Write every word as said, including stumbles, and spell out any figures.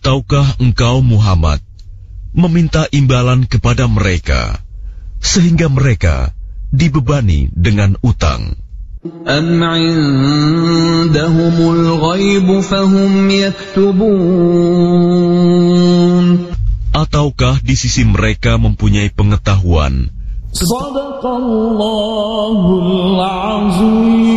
Ataukah engkau Muhammad meminta imbalan kepada mereka sehingga mereka dibebani dengan utang? Am 'indahumul ghaib fahum yaktubun? Ataukah di sisi mereka mempunyai pengetahuan? Shadaqallahul azim.